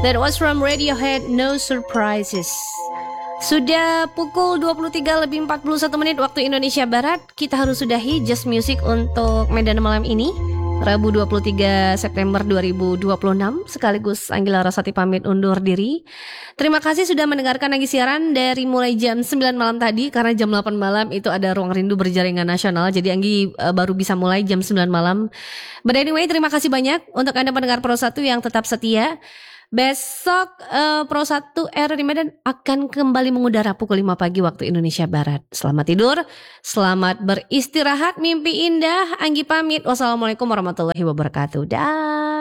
That was from Radiohead, No Surprises. Sudah pukul 23:41 waktu Indonesia Barat. Kita harus sudahi Just Music untuk Medan malam ini, Rabu 23 September 2026. Sekaligus Anggila Rasati pamit undur diri. Terima kasih sudah mendengarkan lagi siaran dari mulai jam 9 malam tadi. Karena jam 8 malam itu ada Ruang Rindu Berjaringan Nasional. Jadi Anggi baru bisa mulai jam 9 malam. But anyway, terima kasih banyak untuk Anda pendengar Pro 1 yang tetap setia. Besok Pro 1 RRI Medan akan kembali mengudara pukul 5 pagi waktu Indonesia Barat. Selamat tidur, selamat beristirahat, mimpi indah. Anggi pamit. Wassalamualaikum warahmatullahi wabarakatuh. Dah.